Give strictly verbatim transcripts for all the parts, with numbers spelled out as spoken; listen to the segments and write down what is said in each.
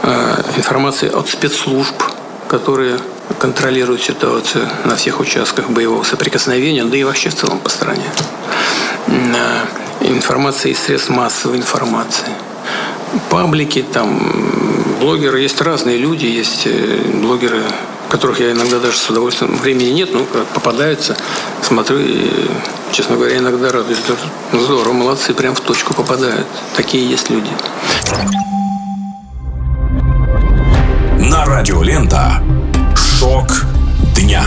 информация от спецслужб, которые контролируют ситуацию на всех участках боевого соприкосновения, да и вообще в целом по стране. Информация из средств массовой информации. Паблики, там, блогеры. Есть разные люди, есть блогеры, которых я иногда даже с удовольствием, времени нет, но попадаются, смотрю и, честно говоря, иногда радуюсь. Здорово, молодцы, прям в точку попадают. Такие есть люди. На радио Лента. Шок дня.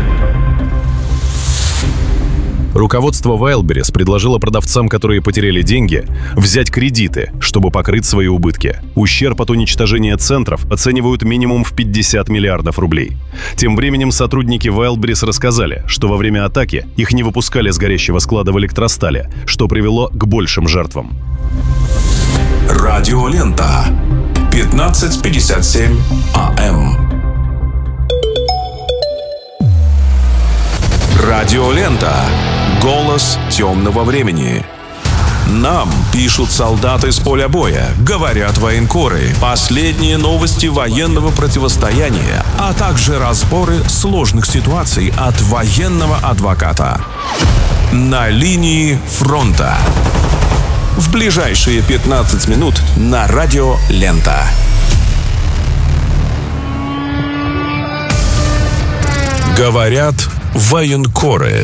Руководство Wildberries предложило продавцам, которые потеряли деньги, взять кредиты, чтобы покрыть свои убытки. Ущерб от уничтожения центров оценивают минимум в пятьдесят миллиардов рублей. Тем временем сотрудники Wildberries рассказали, что во время атаки их не выпускали с горящего склада в Электростале, что привело к большим жертвам. Радио Лента. пятнадцать пятьдесят семь АМ. Радио Лента. Голос темного времени. Нам пишут солдаты с поля боя, говорят военкоры, последние новости военного противостояния, а также разборы сложных ситуаций от военного адвоката. На линии фронта. В ближайшие пятнадцать минут на радио Лента. Говорят военкоры.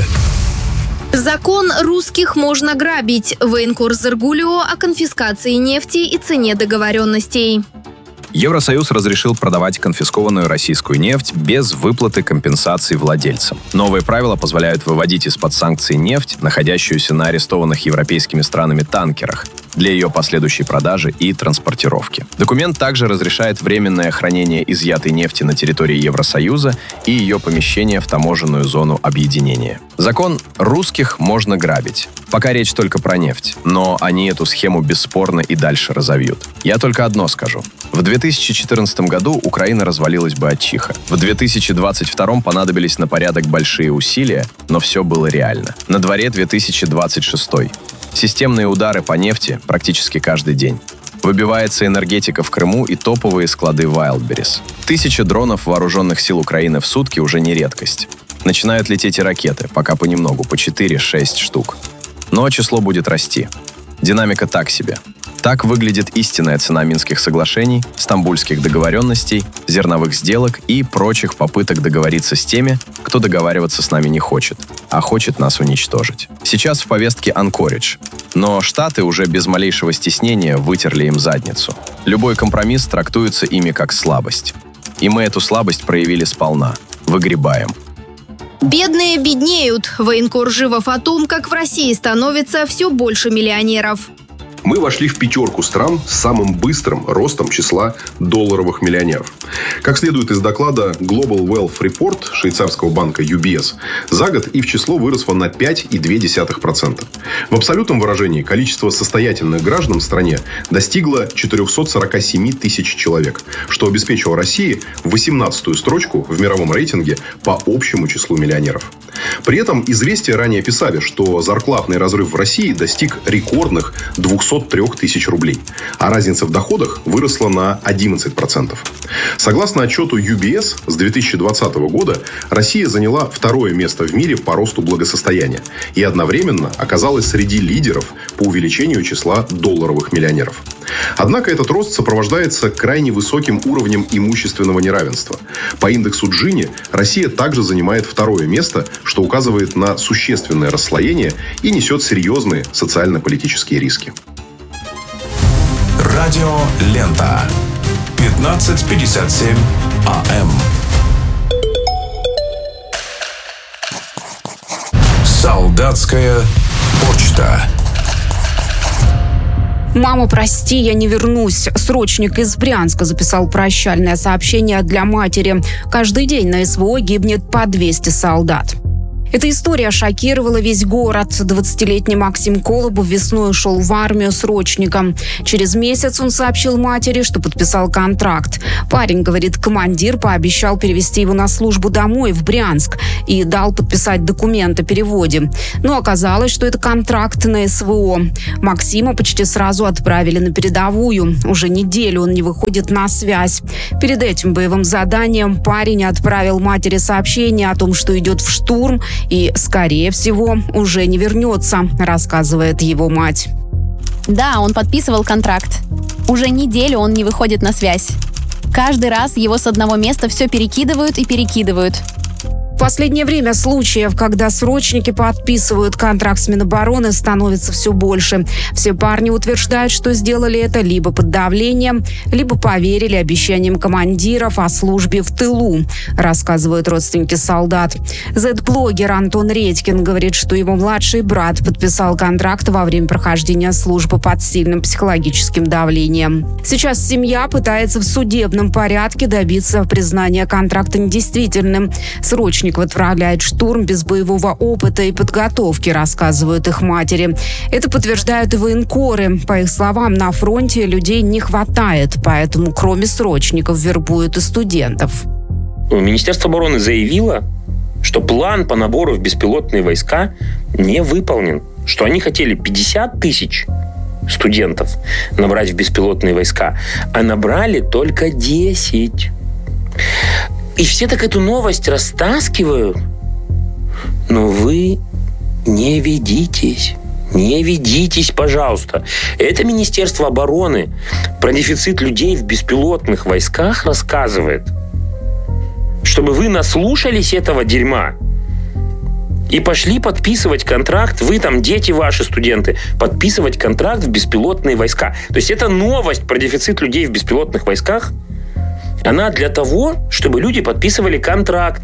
Закон русских можно грабить. Военкор Зергулио о конфискации нефти и цене договоренностей. Евросоюз разрешил продавать конфискованную российскую нефть без выплаты компенсации владельцам. Новые правила позволяют выводить из-под санкций нефть, находящуюся на арестованных европейскими странами танкерах, для ее последующей продажи и транспортировки. Документ также разрешает временное хранение изъятой нефти на территории Евросоюза и ее помещение в таможенную зону объединения. Закон «русских можно грабить». Пока речь только про нефть, но они эту схему бесспорно и дальше разовьют. Я только одно скажу. В две тысячи четырнадцатом году Украина развалилась бы от чиха. В две тысячи двадцать втором понадобились на порядок большие усилия, но все было реально. На дворе две тысячи двадцать шестой. Системные удары по нефти практически каждый день. Выбивается энергетика в Крыму и топовые склады Wildberries. Тысяча дронов вооруженных сил Украины в сутки уже не редкость. Начинают лететь и ракеты, пока понемногу, по четыре-шесть штук. Но число будет расти. Динамика так себе. Так выглядит истинная цена Минских соглашений, стамбульских договоренностей, зерновых сделок и прочих попыток договориться с теми, кто договариваться с нами не хочет, а хочет нас уничтожить. Сейчас в повестке Анкоридж, но Штаты уже без малейшего стеснения вытерли им задницу. Любой компромисс трактуется ими как слабость. И мы эту слабость проявили сполна. Выгребаем. Бедные беднеют. Военкор Живов о том, как в России становится все больше миллионеров. Мы вошли в пятерку стран с самым быстрым ростом числа долларовых миллионеров. Как следует из доклада Global Wealth Report швейцарского банка ю би эс, за год их число выросло на пять целых две десятых процента. В абсолютном выражении количество состоятельных граждан в стране достигло четыреста сорок семь тысяч человек, что обеспечило России восемнадцатую строчку в мировом рейтинге по общему числу миллионеров. При этом «Известия» ранее писали, что зарплатный разрыв в России достиг рекордных двухсот трёх тысяч рублей, а разница в доходах выросла на одиннадцать процентов. Согласно отчету ю би эс, с две тысячи двадцатого года Россия заняла второе место в мире по росту благосостояния и одновременно оказалась среди лидеров по увеличению числа долларовых миллионеров. Однако этот рост сопровождается крайне высоким уровнем имущественного неравенства. По индексу Джини Россия также занимает второе место, что указывает на существенное расслоение и несет серьезные социально-политические риски. Радио Лента. пятнадцать пятьдесят семь АМ. Солдатская почта. «Мама, прости, я не вернусь». Срочник из Брянска записал прощальное сообщение для матери. Каждый день на эс вэ о гибнет по двести солдат. Эта история шокировала весь город. двадцатилетний Максим Колобов весной ушел в армию срочником. Через месяц он сообщил матери, что подписал контракт. Парень, говорит, командир пообещал перевести его на службу домой, в Брянск, и дал подписать документ о переводе. Но оказалось, что это контракт на СВО. Максима почти сразу отправили на передовую. Уже неделю он не выходит на связь. Перед этим боевым заданием парень отправил матери сообщение о том, что идет в штурм, и, скорее всего, уже не вернется, рассказывает его мать. Да, он подписывал контракт. Уже неделю он не выходит на связь. Каждый раз его с одного места все перекидывают и перекидывают. В последнее время случаев, когда срочники подписывают контракт с Минобороны, становится все больше. Все парни утверждают, что сделали это либо под давлением, либо поверили обещаниям командиров о службе в тылу, рассказывают родственники солдат. Зет-блогер Антон Редькин говорит, что его младший брат подписал контракт во время прохождения службы под сильным психологическим давлением. Сейчас семья пытается в судебном порядке добиться признания контракта недействительным. Срочники отправляет штурм без боевого опыта и подготовки, рассказывают их матери. Это подтверждают и военкоры. По их словам, на фронте людей не хватает, поэтому кроме срочников вербуют и студентов. Министерство обороны заявило, что план по набору в беспилотные войска не выполнен, что они хотели пятьдесят тысяч студентов набрать в беспилотные войска, а набрали только десять. И все так эту новость растаскивают. Но вы не ведитесь. Не ведитесь, пожалуйста. Это Министерство обороны про дефицит людей в беспилотных войсках рассказывает. Чтобы вы наслушались этого дерьма и пошли подписывать контракт, вы там, дети ваши, студенты, подписывать контракт в беспилотные войска. То есть это новость про дефицит людей в беспилотных войсках. Она для того, чтобы люди подписывали контракт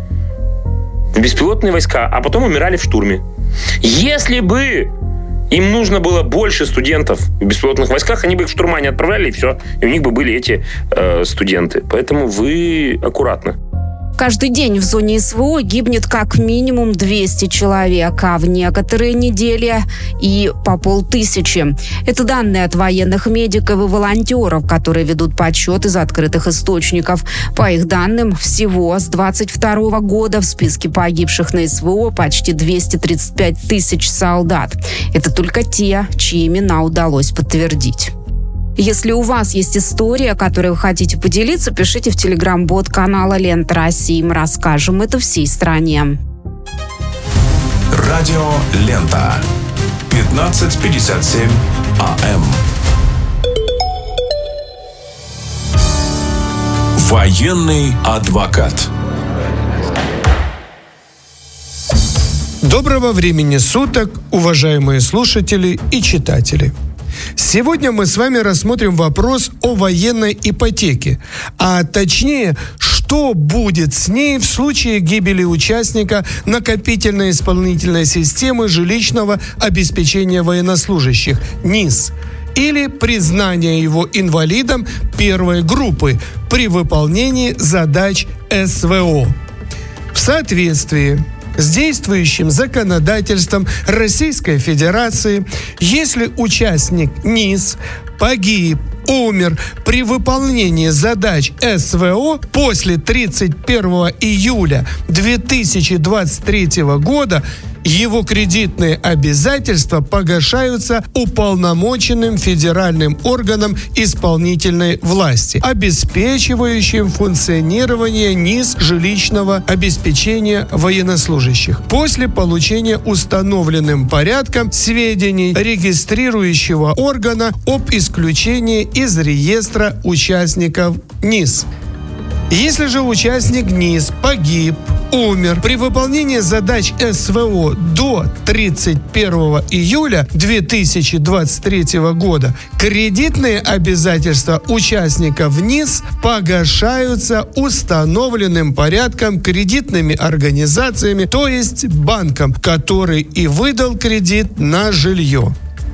в беспилотные войска, а потом умирали в штурме. Если бы им нужно было больше студентов в беспилотных войсках, они бы их в штурма не отправляли, и все. И у них бы были эти э, студенты. Поэтому вы аккуратно. Каждый день в зоне СВО гибнет как минимум двести человек, а в некоторые недели и по полтысячи. Это данные от военных медиков и волонтеров, которые ведут подсчет из открытых источников. По их данным, всего с двадцать второго года в списке погибших на СВО почти двести тридцать пять тысяч солдат. Это только те, чьи имена удалось подтвердить. Если у вас есть история, которой вы хотите поделиться, пишите в телеграм-бот канала «Лента России». Мы расскажем это всей стране. Радио «Лента». пятнадцать пятьдесят семь АМ. Военный адвокат. Доброго времени суток, уважаемые слушатели и читатели. Сегодня мы с вами рассмотрим вопрос о военной ипотеке, а точнее, что будет с ней в случае гибели участника накопительно-исполнительной системы жилищного обеспечения военнослужащих НИС или признания его инвалидом первой группы при выполнении задач СВО. В соответствии с действующим законодательством Российской Федерации, если участник НИС погиб, умер при выполнении задач СВО после тридцать первого июля две тысячи двадцать третьего года, его кредитные обязательства погашаются уполномоченным федеральным органом исполнительной власти, обеспечивающим функционирование НИС жилищного обеспечения военнослужащих после получения установленным порядком сведений регистрирующего органа об исключении из реестра участников НИС. Если же участник НИС погиб, умер при выполнении задач СВО до тридцать первого июля две тысячи двадцать третьего года, кредитные обязательства участников НИС погашаются установленным порядком кредитными организациями, то есть банком, который и выдал кредит на жилье.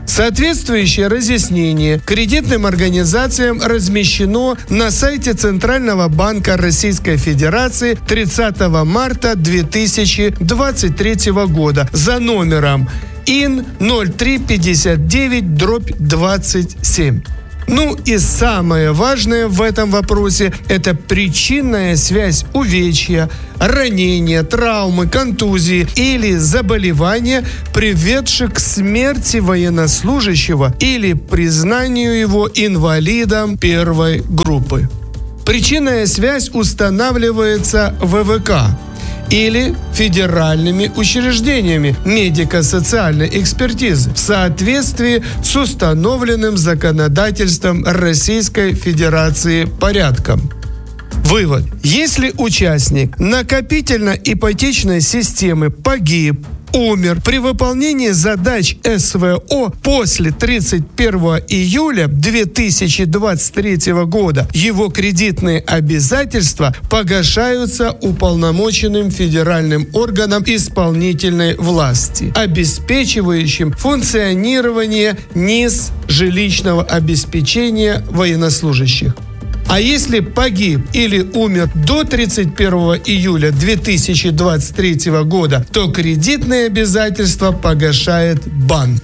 Соответствующее разъяснение кредитным организациям размещено на сайте Центрального банка Российской Федерации тридцатого марта две тысячи двадцать третьего года за номером ин ноль три пятьдесят девять дробь двадцать семь. Ну и самое важное в этом вопросе – это причинная связь увечья, ранения, травмы, контузии или заболевания, приведших к смерти военнослужащего или признанию его инвалидом первой группы. Причинная связь устанавливается вэ вэ ка или федеральными учреждениями медико-социальной экспертизы в соответствии с установленным законодательством Российской Федерации порядком. Вывод. Если участник накопительно-ипотечной системы погиб, умер при выполнении задач эс вэ о после тридцать первого июля две тысячи двадцать третьего года, его кредитные обязательства погашаются уполномоченным федеральным органом исполнительной власти, обеспечивающим функционирование низ жилищного обеспечения военнослужащих. А если погиб или умер до тридцать первого июля две тысячи двадцать третьего года, то кредитные обязательства погашает банк.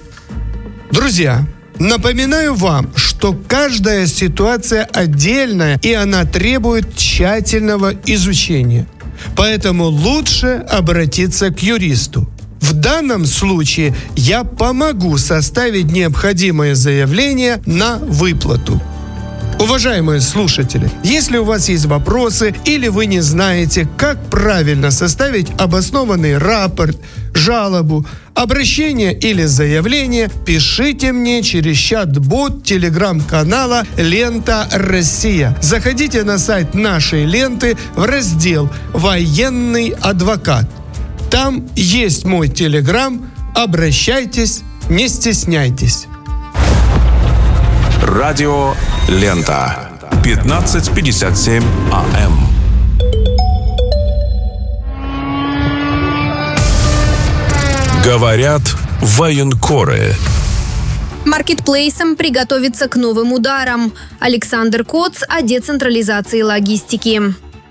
Друзья, напоминаю вам, что каждая ситуация отдельная, и она требует тщательного изучения. Поэтому лучше обратиться к юристу. В данном случае я помогу составить необходимое заявление на выплату. Уважаемые слушатели, если у вас есть вопросы или вы не знаете, как правильно составить обоснованный рапорт, жалобу, обращение или заявление, пишите мне через чат-бот телеграм-канала «Лента Россия». Заходите на сайт нашей ленты в раздел «Военный адвокат». Там есть мой телеграм. Обращайтесь, не стесняйтесь. Радио «Лента». пятнадцать пятьдесят семь а эм. Говорят военкоры. Маркетплейсам приготовиться к новым ударам. Александр Коц о децентрализации логистики.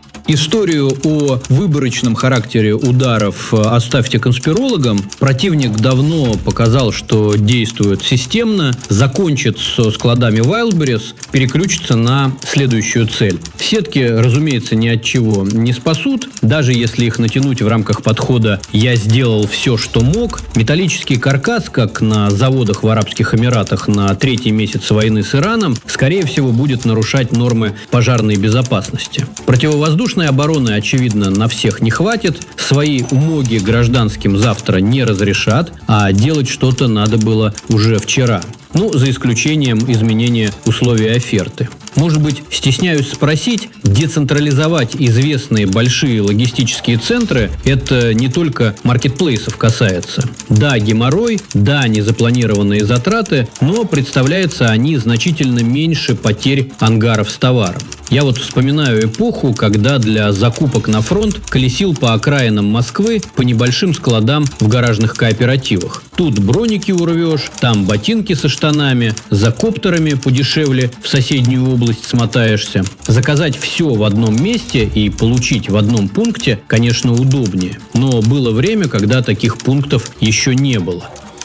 Историю о выборочном характере ударов оставьте конспирологам. Противник давно показал, что действует системно, закончит со складами Wildberries, переключится на следующую цель. Сетки, разумеется, ни от чего не спасут, даже если их натянуть в рамках подхода «я сделал все, что мог». Металлический каркас, как на заводах в Арабских Эмиратах на третий месяц войны с Ираном, скорее всего, будет нарушать нормы пожарной безопасности. Противовоздушной обороны, очевидно, на всех не хватит. Свои умоги гражданским завтра не разрешат, а делать что-то надо было уже вчера. Ну, за исключением изменения условий оферты. Может быть, стесняюсь спросить, децентрализовать известные большие логистические центры – это не только маркетплейсов касается. Да, геморрой, да, незапланированные затраты, но представляются они значительно меньше потерь ангаров с товаром. Я вот вспоминаю эпоху, когда для закупок на фронт колесил по окраинам Москвы по небольшим складам в гаражных кооперативах. Тут броники урвешь, там ботинки со штанами, за коптерами подешевле в соседнюю область смотаешься. Заказать все в одном месте и получить в одном пункте, конечно, удобнее. Но было время, когда таких пунктов еще не было.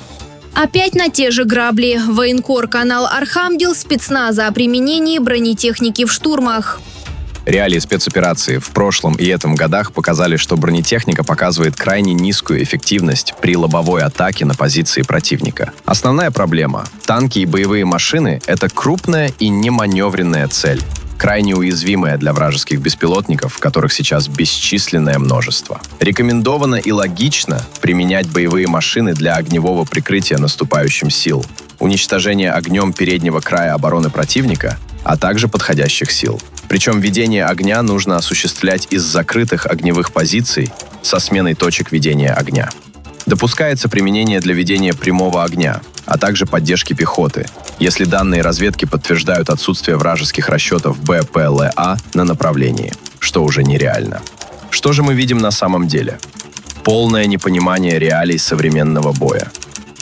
Опять на те же грабли. Военкор-канал «Архангел» спецназа о применении бронетехники в штурмах. Реалии спецоперации в прошлом и этом годах показали, что бронетехника показывает крайне низкую эффективность при лобовой атаке на позиции противника. Основная проблема – танки и боевые машины – это крупная и неманевренная цель, крайне уязвимая для вражеских беспилотников, которых сейчас бесчисленное множество. Рекомендовано и логично применять боевые машины для огневого прикрытия наступающим сил, уничтожения огнем переднего края обороны противника, а также подходящих сил. Причем ведение огня нужно осуществлять из закрытых огневых позиций со сменой точек ведения огня. Допускается применение для ведения прямого огня, а также поддержки пехоты, если данные разведки подтверждают отсутствие вражеских расчетов Б П Л А на направлении, что уже нереально. Что же мы видим на самом деле? Полное непонимание реалий современного боя.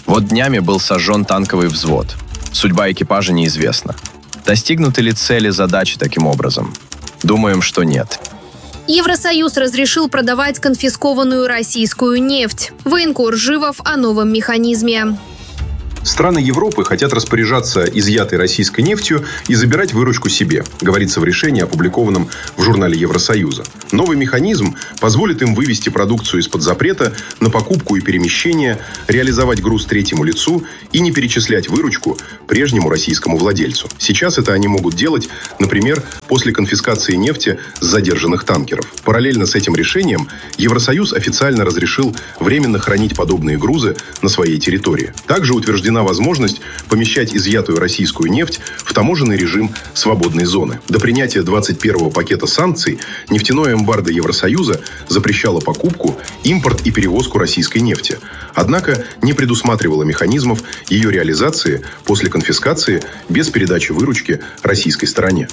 Вот днями был сожжен танковый взвод. Судьба экипажа неизвестна. Достигнуты ли цели задачи таким образом? Думаем, что нет. Евросоюз разрешил продавать конфискованную российскую нефть. Военкор Живов о новом механизме. Страны Европы хотят распоряжаться изъятой российской нефтью и забирать выручку себе, говорится в решении, опубликованном в журнале Евросоюза. Новый механизм позволит им вывести продукцию из-под запрета на покупку и перемещение, реализовать груз третьему лицу и не перечислять выручку прежнему российскому владельцу. Сейчас это они могут делать, например, после конфискации нефти с задержанных танкеров. Параллельно с этим решением Евросоюз официально разрешил временно хранить подобные грузы на своей территории. Также утверждено возможность помещать изъятую российскую нефть в таможенный режим свободной зоны. До принятия двадцать первого пакета санкций нефтяное эмбарго Евросоюза запрещало покупку, импорт и перевозку российской нефти. Однако не предусматривало механизмов ее реализации после конфискации без передачи выручки российской стороне.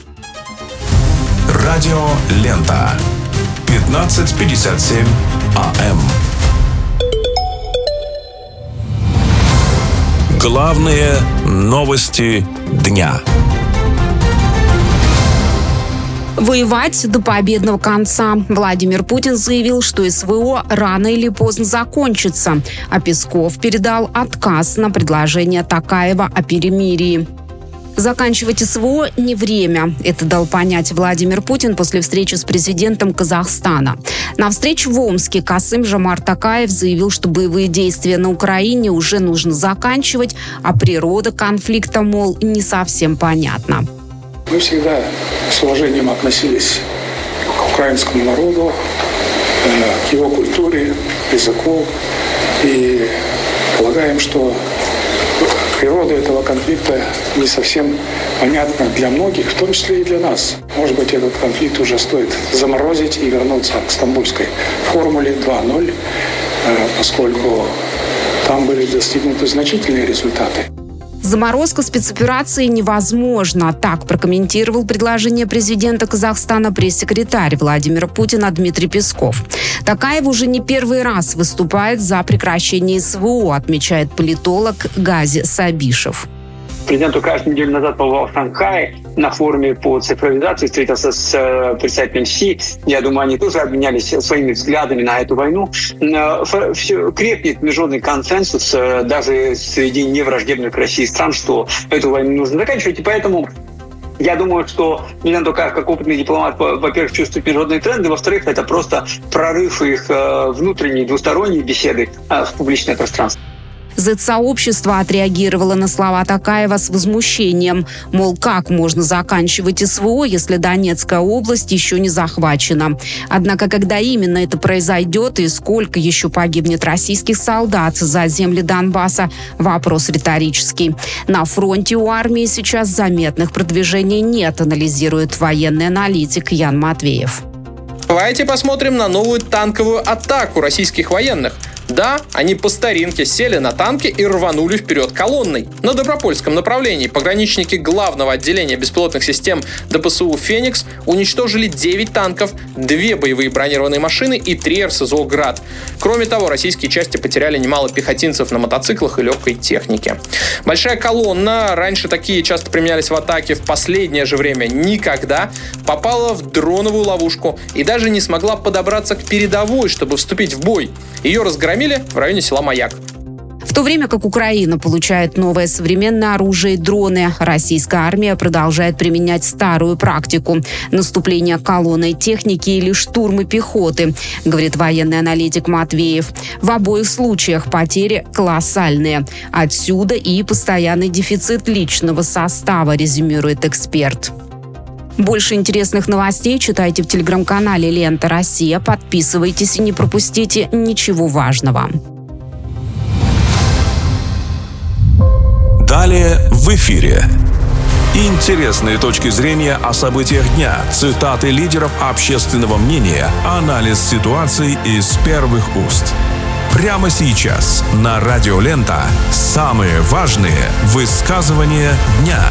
Радио Лента. пятнадцать пятьдесят семь АМ. Главные новости дня. Воевать до победного конца. Владимир Путин заявил, что СВО рано или поздно закончится, а Песков передал отказ на предложение Токаева о перемирии. Заканчивать СВО не время. Это дал понять Владимир Путин после встречи с президентом Казахстана. На встрече в Омске Касым-Жомарт Токаев заявил, что боевые действия на Украине уже нужно заканчивать, а природа конфликта, мол, не совсем понятна. Мы всегда с уважением относились к украинскому народу, к его культуре, языку и полагаем, что природа этого конфликта не совсем понятна для многих, в том числе и для нас. Может быть, этот конфликт уже стоит заморозить и вернуться к стамбульской формуле два ноль, поскольку там были достигнуты значительные результаты. Заморозка спецоперации невозможна. Так прокомментировал предложение президента Казахстана пресс-секретарь Владимира Путина Дмитрий Песков. Токаев уже не первый раз выступает за прекращение СВО, отмечает политолог Гази Сабишев. Президент Токаев неделю назад побывал в Шанхае на форуме по цифровизации, встретился с э, представителем Си. Я думаю, они тоже обменялись своими взглядами на эту войну. Э, все, крепнет международный консенсус э, даже среди невраждебных России стран, что эту войну нужно заканчивать. И поэтому я думаю, что президент Токаев, как опытный дипломат, во-первых, чувствует международные тренды, во-вторых, это просто прорыв их э, внутренней двусторонней беседы э, в публичное пространство. Зет-сообщество отреагировало на слова Токаева с возмущением. Мол, как можно заканчивать СВО, если Донецкая область еще не захвачена? Однако, когда именно это произойдет и сколько еще погибнет российских солдат за земли Донбасса, вопрос риторический. На фронте у армии сейчас заметных продвижений нет, анализирует военный аналитик Ян Матвеев. Давайте посмотрим на новую танковую атаку российских военных. Да, они по старинке сели на танки и рванули вперед колонной. На Добропольском направлении пограничники главного отделения беспилотных систем ДПСУ «Феникс» уничтожили девять танков, две боевые бронированные машины и три эр эс зо «Град». Кроме того, российские части потеряли немало пехотинцев на мотоциклах и легкой технике. Большая колонна, раньше такие часто применялись в атаке, в последнее же время никогда, попала в дроновую ловушку и даже не смогла подобраться к передовой, чтобы вступить в бой. Ее разгромили в районе села Маяк. В то время как Украина получает новое современное оружие и дроны, российская армия продолжает применять старую практику – наступление колонной техники или штурмы пехоты, говорит военный аналитик Матвеев. В обоих случаях потери колоссальные. Отсюда и постоянный дефицит личного состава, резюмирует эксперт. Больше интересных новостей читайте в телеграм-канале «Лента Россия». Подписывайтесь и не пропустите ничего важного. Далее в эфире. Интересные точки зрения о событиях дня, цитаты лидеров общественного мнения, анализ ситуации из первых уст. Прямо сейчас на Радио Лента самые важные высказывания дня.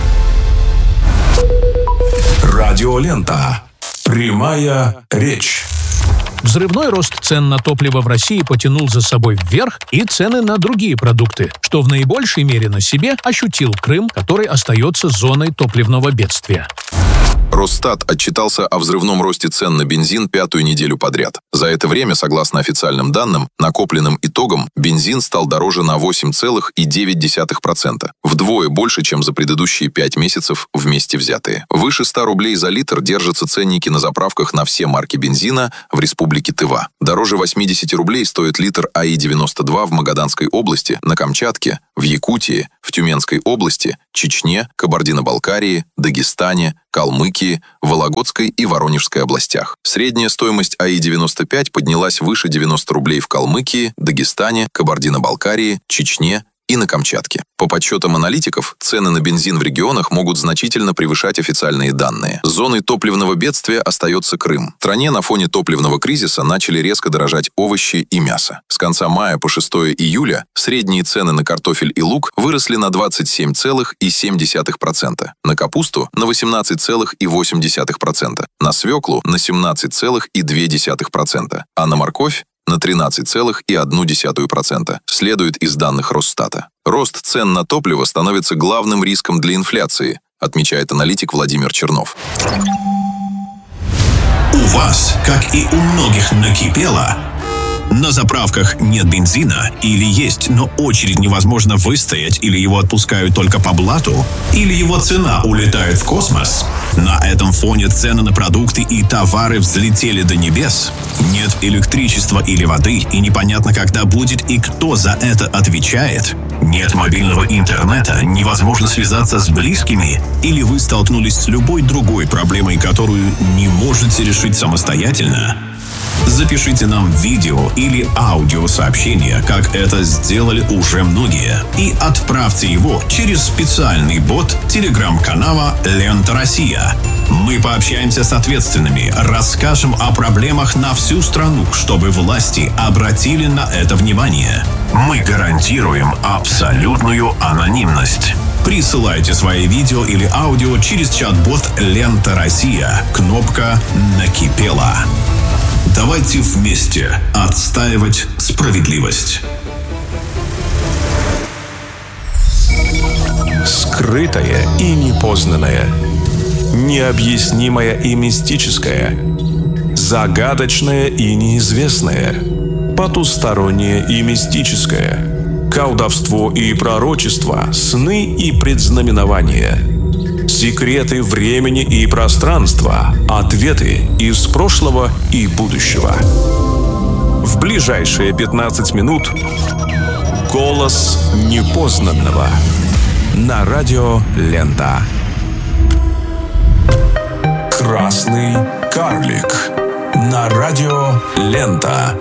Радио Лента. Прямая речь. Взрывной рост цен на топливо в России потянул за собой вверх и цены на другие продукты, что в наибольшей мере на себе ощутил Крым, который остается зоной топливного бедствия. Росстат отчитался о взрывном росте цен на бензин пятую неделю подряд. За это время, согласно официальным данным, накопленным итогом, бензин стал дороже на восемь целых девять десятых процента. Вдвое больше, чем за предыдущие пять месяцев вместе взятые. Выше ста рублей за литр держатся ценники на заправках на все марки бензина в Республике Тыва. Дороже восемьдесят рублей стоит литр А И девяносто два в Магаданской области, на Камчатке, в Якутии, в Тюменской области, Чечне, Кабардино-Балкарии, Дагестане, Калмыкии, Вологодской и Воронежской областях. Средняя стоимость А И девяносто пять поднялась выше девяноста рублей в Калмыкии, Дагестане, Кабардино-Балкарии, Чечне и на Камчатке. По подсчетам аналитиков, цены на бензин в регионах могут значительно превышать официальные данные. Зоной топливного бедствия остается Крым. В стране на фоне топливного кризиса начали резко дорожать овощи и мясо. С конца мая по шестое июля средние цены на картофель и лук выросли на двадцать семь целых семь десятых процента, на капусту на восемнадцать целых восемь десятых процента, на свеклу на семнадцать целых две десятых процента, а на морковь на тринадцать целых одну десятую процента, следует из данных Росстата. Рост цен на топливо становится главным риском для инфляции, отмечает аналитик Владимир Чернов. У вас, как и у многих, накипело. На заправках нет бензина, или есть, но очередь невозможно выстоять, или его отпускают только по блату, или его цена улетает в космос. На этом фоне цены на продукты и товары взлетели до небес. Нет электричества или воды, и непонятно, когда будет и кто за это отвечает. Нет мобильного интернета, невозможно связаться с близкими, или вы столкнулись с любой другой проблемой, которую не можете решить самостоятельно. Запишите нам видео или аудиосообщение, как это сделали уже многие, и отправьте его через специальный бот телеграм-канала «Лента Россия». Мы пообщаемся с ответственными, расскажем о проблемах на всю страну, чтобы власти обратили на это внимание. Мы гарантируем абсолютную анонимность. Присылайте свои видео или аудио через чат-бот «Лента Россия». Кнопка «Накипело». Давайте вместе отстаивать справедливость. Скрытое и непознанное, необъяснимое и мистическое, загадочное и неизвестное, потустороннее и мистическое, колдовство и пророчество, сны и предзнаменования, секреты времени и пространства, ответы из прошлого и будущего. В ближайшие пятнадцать минут голос непознанного на радио «Лента». Красный карлик на радио «Лента».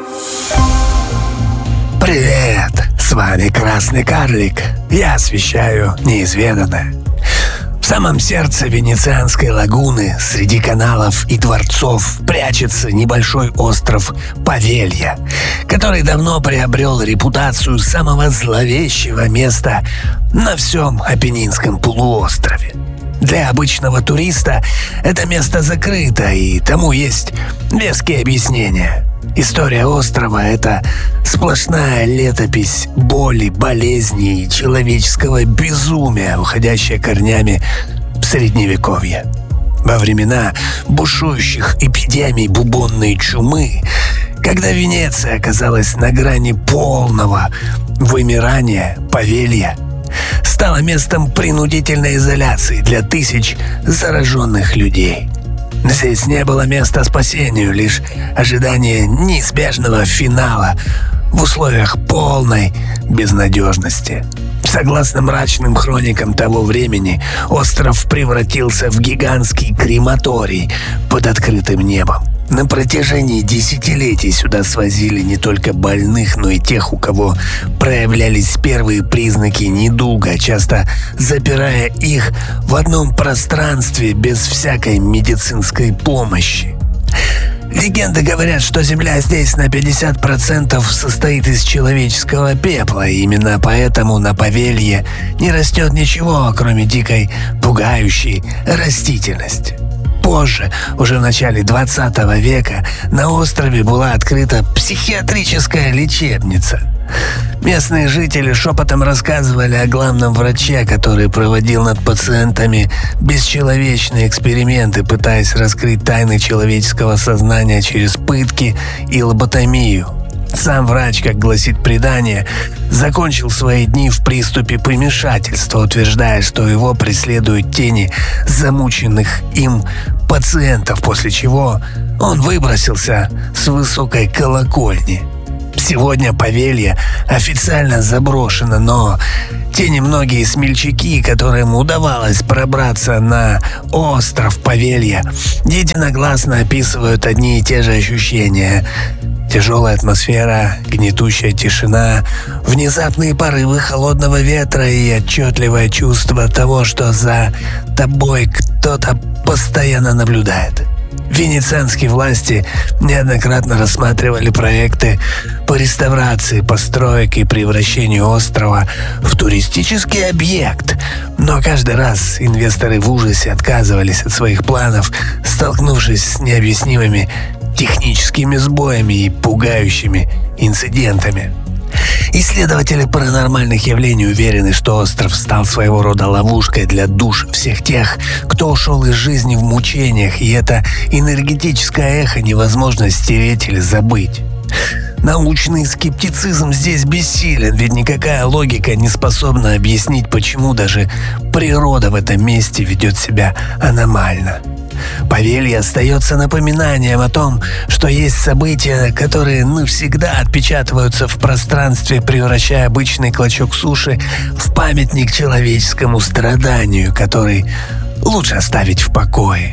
Привет! С вами Красный карлик. Я освещаю неизведанное. В самом сердце Венецианской лагуны, среди каналов и дворцов, прячется небольшой остров Павелья, который давно приобрел репутацию самого зловещего места на всем Апеннинском полуострове. Для обычного туриста это место закрыто, и тому есть веские объяснения. История острова — это сплошная летопись боли, болезни и человеческого безумия, уходящая корнями в Средневековье. Во времена бушующих эпидемий бубонной чумы, когда Венеция оказалась на грани полного вымирания, Павелья стала местом принудительной изоляции для тысяч зараженных людей. Здесь не было места спасению, лишь ожидание неизбежного финала в условиях полной безнадежности. Согласно мрачным хроникам того времени, остров превратился в гигантский крематорий под открытым небом. На протяжении десятилетий сюда свозили не только больных, но и тех, у кого проявлялись первые признаки недуга, часто запирая их в одном пространстве без всякой медицинской помощи. Легенды говорят, что земля здесь на пятьдесят процентов состоит из человеческого пепла, и именно поэтому на Павелье не растет ничего, кроме дикой, пугающей растительности. позже, уже в начале двадцатого века, на острове была открыта психиатрическая лечебница. Местные жители шепотом рассказывали о главном враче, который проводил над пациентами бесчеловечные эксперименты, пытаясь раскрыть тайны человеческого сознания через пытки и лоботомию. Сам врач, как гласит предание, закончил свои дни в приступе помешательства, утверждая, что его преследуют тени замученных им пациентов, после чего он выбросился с высокой колокольни. Сегодня Павелья официально заброшена, но те немногие смельчаки, которым удавалось пробраться на остров Павелья, единогласно описывают одни и те же ощущения. Тяжелая атмосфера, гнетущая тишина, внезапные порывы холодного ветра и отчетливое чувство того, что за тобой кто-то постоянно наблюдает. Венецианские власти неоднократно рассматривали проекты по реставрации построек и превращению острова в туристический объект. Но каждый раз инвесторы в ужасе отказывались от своих планов, столкнувшись с необъяснимыми техническими сбоями и пугающими инцидентами. Исследователи паранормальных явлений уверены, что остров стал своего рода ловушкой для душ всех тех, кто ушел из жизни в мучениях, и это энергетическое эхо невозможно стереть или забыть. Научный скептицизм здесь бессилен, ведь никакая логика не способна объяснить, почему даже природа в этом месте ведет себя аномально. Павелья остается напоминанием о том, что есть события, которые навсегда отпечатываются в пространстве, превращая обычный клочок суши в памятник человеческому страданию, который лучше оставить в покое.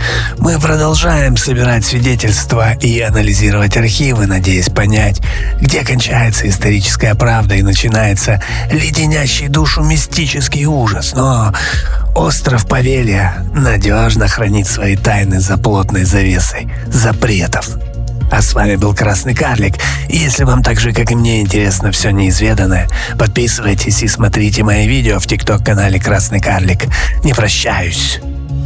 Мы продолжаем собирать свидетельства и анализировать архивы, надеясь понять, где кончается историческая правда и начинается леденящий душу мистический ужас. Но остров Павелья надежно хранит свои тайны за плотной завесой запретов. А с вами был Красный Карлик. И если вам так же, как и мне, интересно все неизведанное, подписывайтесь и смотрите мои видео в тикток-канале Красный Карлик. Не прощаюсь.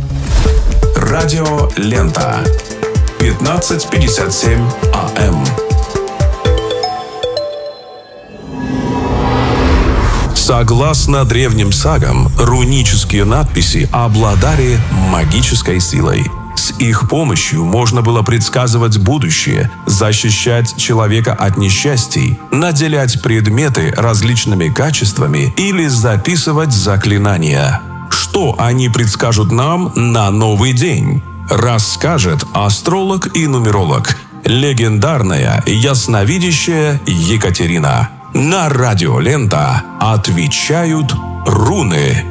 Радио Лента. пятнадцать пятьдесят семь АМ. Согласно древним сагам, рунические надписи обладали магической силой. С их помощью можно было предсказывать будущее, защищать человека от несчастий, наделять предметы различными качествами или записывать заклинания. Что они предскажут нам на новый день? Расскажет астролог и нумеролог, легендарная ясновидящая Екатерина. На Радио Лента отвечают руны.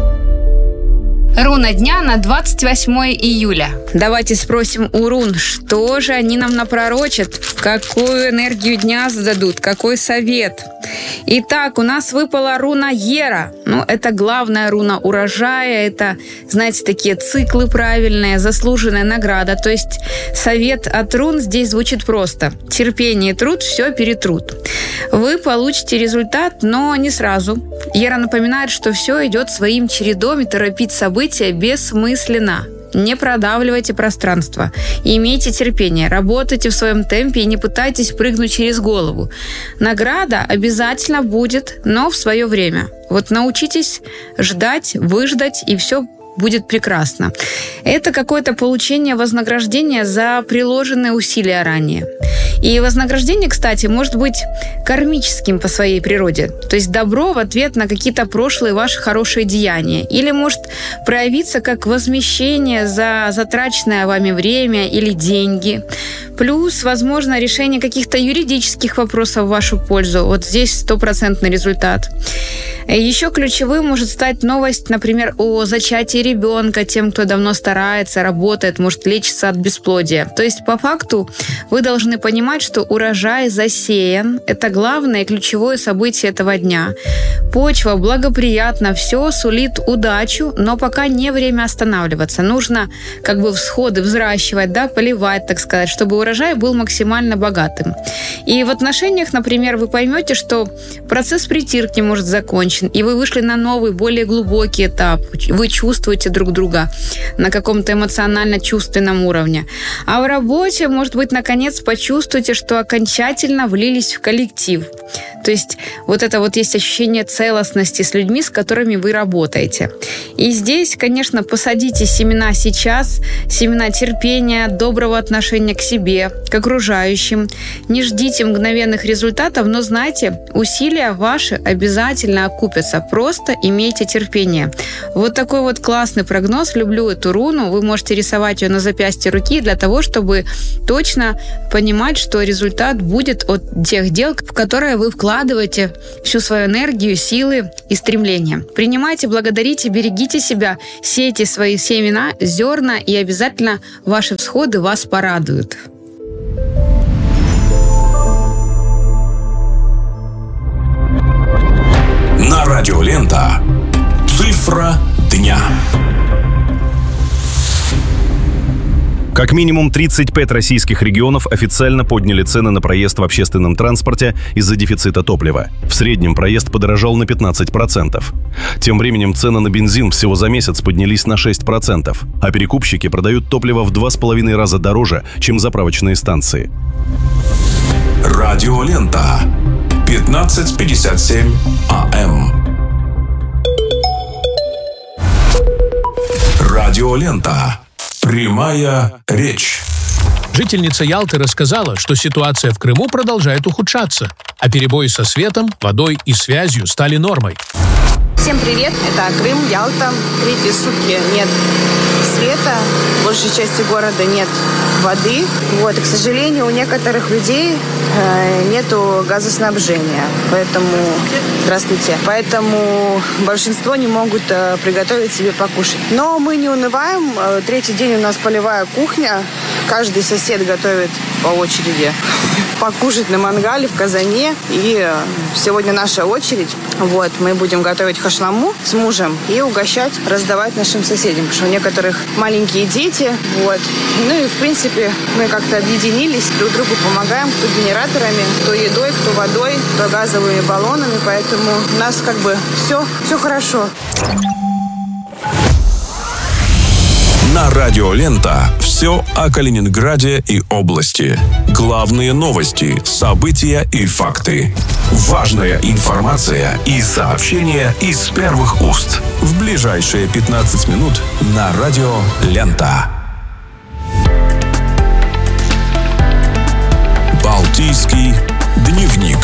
Руна дня на двадцать восьмое июля. Давайте спросим у рун, что же они нам напророчат, какую энергию дня зададут, какой совет. Итак, у нас выпала руна Ера. Ну, это главная руна урожая, это, знаете, такие циклы правильные, заслуженная награда. То есть совет от рун здесь звучит просто. Терпение и труд все перетрут. Вы получите результат, но не сразу. Ера напоминает, что все идет своим чередом, и торопить события бессмысленно. Не продавливайте пространство. Имейте терпение, работайте в своем темпе и не пытайтесь прыгнуть через голову. Награда обязательно будет, но в свое время. Вот научитесь ждать, выждать, и все будет прекрасно. Это какое-то получение вознаграждения за приложенные усилия ранее. И вознаграждение, кстати, может быть кармическим по своей природе. То есть добро в ответ на какие-то прошлые ваши хорошие деяния. Или может проявиться как возмещение за затраченное вами время или деньги. Плюс, возможно, решение каких-то юридических вопросов в вашу пользу. Вот здесь стопроцентный результат. Еще ключевым может стать новость, например, о зачатии ребенка тем, кто давно старается, работает, может лечиться от бесплодия. То есть, по факту, вы должны понимать, понимать, что урожай засеян. Это главное и ключевое событие этого дня. Почва благоприятна, все сулит удачу, но пока не время останавливаться. Нужно как бы всходы взращивать, да, поливать, так сказать, чтобы урожай был максимально богатым. И в отношениях, например, вы поймете, что процесс притирки может закончен, и вы вышли на новый, более глубокий этап. Вы чувствуете друг друга на каком-то эмоционально-чувственном уровне. А в работе, может быть, наконец почувствуете, что окончательно влились в коллектив. То есть вот это вот есть ощущение целостности с людьми, с которыми вы работаете. И здесь, конечно, посадите семена сейчас, семена терпения, доброго отношения к себе, к окружающим. Не ждите мгновенных результатов, но знайте, усилия ваши обязательно окупятся. Просто имейте терпение. Вот такой вот классный прогноз. Люблю эту руну. Вы можете рисовать ее на запястье руки для того, чтобы точно понимать, что результат будет от тех дел, в которые вы вкладываете всю свою энергию, силы и стремления. Принимайте, благодарите, берегите себя, сейте свои семена, зерна, и обязательно ваши всходы вас порадуют. На радио Лента. Цифра дня. Как минимум тридцать пять российских регионов официально подняли цены на проезд в общественном транспорте из-за дефицита топлива. В среднем проезд подорожал на пятнадцать процентов. Тем временем цены на бензин всего за месяц поднялись на шесть процентов, а перекупщики продают топливо в два с половиной раза дороже, чем заправочные станции. Радио Лента. пятнадцать пятьдесят семь АМ. Радио Лента. Прямая речь. Жительница Ялты рассказала, что ситуация в Крыму продолжает ухудшаться, а перебои со светом, водой и связью стали нормой. Всем привет, это Крым, Ялта. Третьи сутки нет света, в большей части города нет воды. Вот, и, к сожалению, у некоторых людей э, нету газоснабжения, поэтому, здравствуйте, поэтому большинство не могут э, приготовить себе покушать. Но мы не унываем, э, третий день у нас полевая кухня, каждый сосед готовит по очереди покушать на мангале, в казане, и э, сегодня наша очередь. Вот, мы будем готовить хашламу с мужем и угощать, раздавать нашим соседям, потому что у некоторых маленькие дети, вот. Ну и, в принципе, мы как-то объединились, друг другу помогаем, кто генераторами, кто едой, кто водой, кто газовыми баллонами, поэтому у нас как бы все, все хорошо. На радио Лента все о Калининграде и области. Главные новости, события и факты. Важная информация и сообщения из первых уст. В ближайшие пятнадцать минут на радио Лента. Балтийский дневник.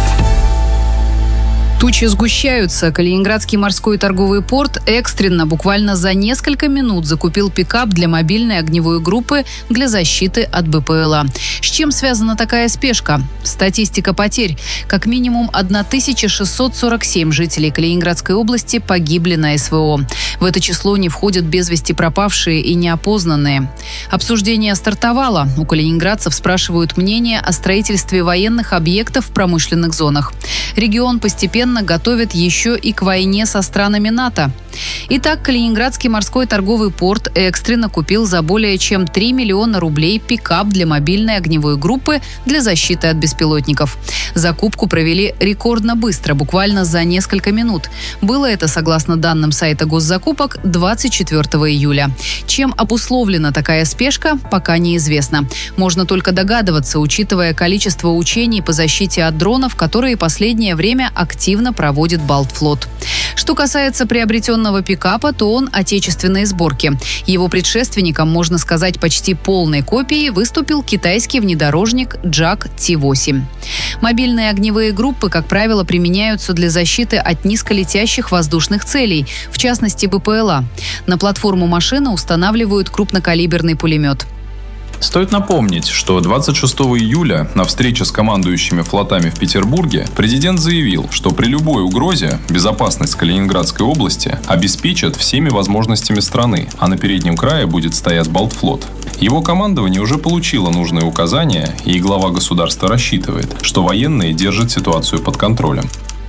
Тучи сгущаются. Калининградский морской торговый порт экстренно, буквально за несколько минут, закупил пикап для мобильной огневой группы для защиты от БПЛА. С чем связана такая спешка? Статистика потерь. Как минимум тысяча шестьсот сорок семь жителей Калининградской области погибли на СВО. В это число не входят без вести пропавшие и неопознанные. Обсуждение стартовало. У калининградцев спрашивают мнение о строительстве военных объектов в промышленных зонах. Регион постепенно готовят еще и к войне со странами НАТО. Итак, Калининградский морской торговый порт экстренно купил за более чем три миллиона рублей пикап для мобильной огневой группы для защиты от беспилотников. Закупку провели рекордно быстро, буквально за несколько минут. Было это, согласно данным сайта госзакупок, двадцать четвёртого июля. Чем обусловлена такая спешка, пока неизвестно. Можно только догадываться, учитывая количество учений по защите от дронов, которые последнее время активно проводит Балтфлот. Что касается приобретенного пикапа, то он отечественной сборки. Его предшественником, можно сказать, почти полной копией выступил китайский внедорожник Джак Ти восемь. Мобильные огневые группы, как правило, применяются для защиты от низколетящих воздушных целей, в частности БПЛА. На платформу машины устанавливают крупнокалиберный пулемет. Стоит напомнить, что двадцать шестого июля на встрече с командующими флотами в Петербурге президент заявил, что при любой угрозе безопасность Калининградской области обеспечат всеми возможностями страны, а на переднем крае будет стоять Балтфлот. Его командование уже получило нужные указания, и глава государства рассчитывает, что военные держат ситуацию под контролем.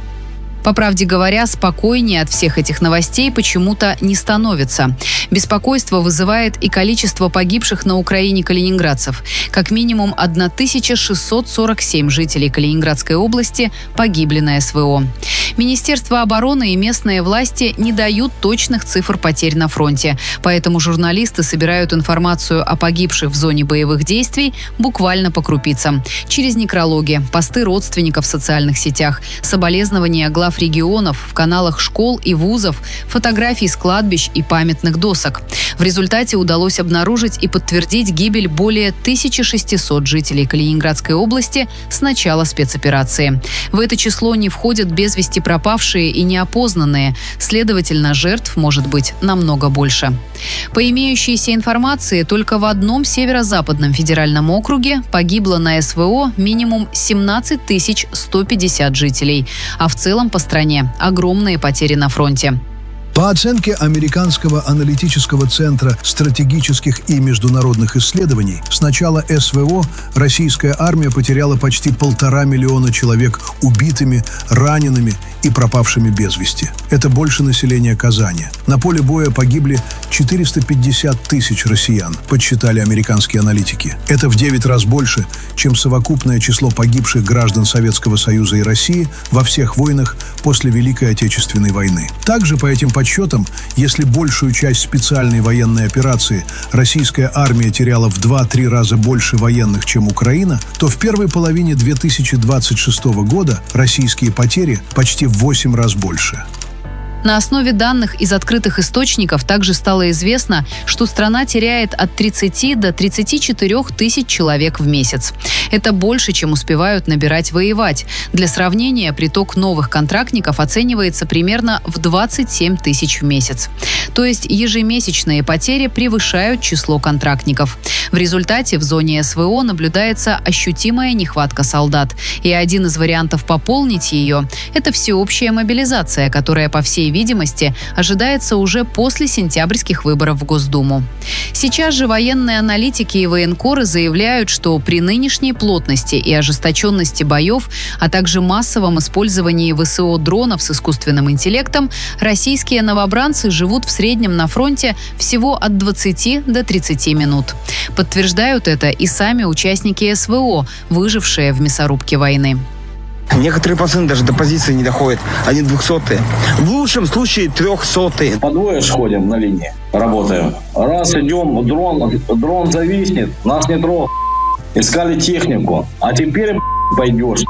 По правде говоря, спокойнее от всех этих новостей почему-то не становится. Беспокойство вызывает и количество погибших на Украине калининградцев. Как минимум тысяча шестьсот сорок семь жителей Калининградской области погибли на СВО. Министерство обороны и местные власти не дают точных цифр потерь на фронте, поэтому журналисты собирают информацию о погибших в зоне боевых действий буквально по крупицам. Через некрологи, посты родственников в социальных сетях, соболезнования глав регионов, в каналах школ и вузов, фотографий с кладбищ и памятных досок. В результате удалось обнаружить и подтвердить гибель более тысячи шестисот жителей Калининградской области с начала спецоперации. В это число не входят без вести пропавшие и неопознанные, следовательно, жертв может быть намного больше. По имеющейся информации, только в одном северо-западном федеральном округе погибло на СВО минимум семнадцать тысяч сто пятьдесят жителей, а в целом по стране огромные потери на фронте. По оценке Американского аналитического центра стратегических и международных исследований, с начала СВО российская армия потеряла почти полтора миллиона человек убитыми, ранеными и пропавшими без вести. Это больше населения Казани. На поле боя погибли четыреста пятьдесят тысяч россиян, подсчитали американские аналитики. Это в девять раз больше, чем совокупное число погибших граждан Советского Союза и России во всех войнах после Великой Отечественной войны. Также по этим подсчетам, если большую часть специальной военной операции российская армия теряла в два-три раза больше военных, чем Украина, то в первой половине две тысячи двадцать шестого года российские потери почти в восемь раз больше. На основе данных из открытых источников также стало известно, что страна теряет от тридцати до тридцати четырёх тысяч человек в месяц. Это больше, чем успевают набирать воевать. Для сравнения, приток новых контрактников оценивается примерно в двадцать семь тысяч в месяц. То есть ежемесячные потери превышают число контрактников. В результате в зоне СВО наблюдается ощутимая нехватка солдат. И один из вариантов пополнить ее – это всеобщая мобилизация, которая, по всей видимости, ожидается уже после сентябрьских выборов в Госдуму. Сейчас же военные аналитики и военкоры заявляют, что при нынешней плотности и ожесточенности боев, а также массовом использовании ВСО дронов с искусственным интеллектом, российские новобранцы живут в среднем на фронте всего от двадцати до тридцати минут. Подтверждают это и сами участники СВО, выжившие в мясорубке войны. Некоторые пацаны даже до позиции не доходят. Они двухсотые. В лучшем случае трехсотые. По двое ходим на линии, работаем. Раз идем, дрон, дрон зависнет, нас не трогают. Искали технику. А теперь пойдешь.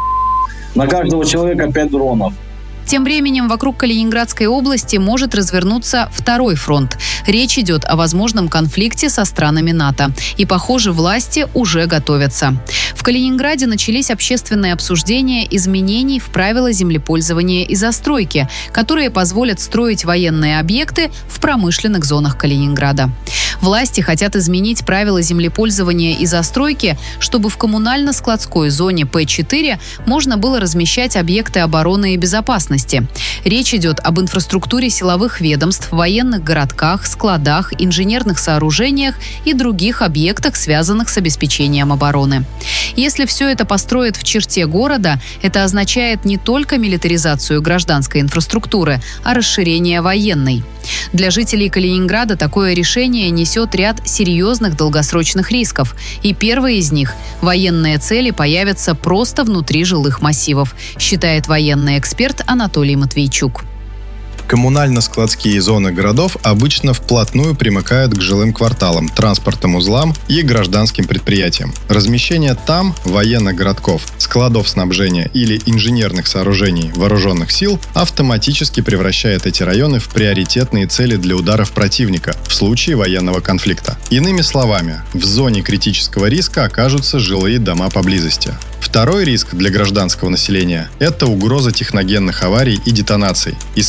На каждого человека пять дронов. Тем временем вокруг Калининградской области может развернуться второй фронт. Речь идет о возможном конфликте со странами НАТО. И, похоже, власти уже готовятся. В Калининграде начались общественные обсуждения изменений в правила землепользования и застройки, которые позволят строить военные объекты в промышленных зонах Калининграда. Власти хотят изменить правила землепользования и застройки, чтобы в коммунально-складской зоне П четыре можно было размещать объекты обороны и безопасности. Речь идет об инфраструктуре силовых ведомств, военных городках, складах, инженерных сооружениях и других объектах, связанных с обеспечением обороны. Если все это построят в черте города, это означает не только милитаризацию гражданской инфраструктуры, а расширение военной. Для жителей Калининграда такое решение несет ряд серьезных долгосрочных рисков. И первый из них – военные цели появятся просто внутри жилых массивов, считает военный эксперт Анатолий Матвейчук. Коммунально-складские зоны городов обычно вплотную примыкают к жилым кварталам, транспортным узлам и гражданским предприятиям. Размещение там военных городков, складов снабжения или инженерных сооружений вооруженных сил автоматически превращает эти районы в приоритетные цели для ударов противника в случае военного конфликта. Иными словами, в зоне критического риска окажутся жилые дома поблизости. Второй риск для гражданского населения – это угроза техногенных аварий и детонаций. Использование